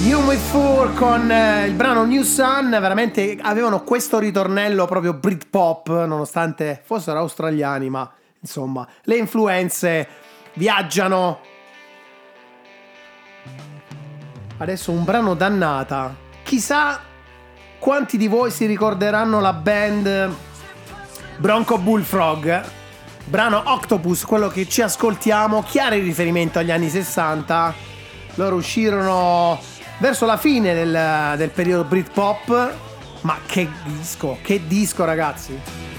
Yumi4 con il brano New Sun. Veramente avevano questo ritornello proprio Britpop, nonostante fossero australiani, ma insomma le influenze viaggiano. Adesso un brano Dannata. Chissà quanti di voi si ricorderanno la band Bronco Bullfrog, brano Octopus, quello che ci ascoltiamo, chiaro in riferimento agli anni 60. Loro uscirono verso la fine del periodo Britpop, ma che disco ragazzi!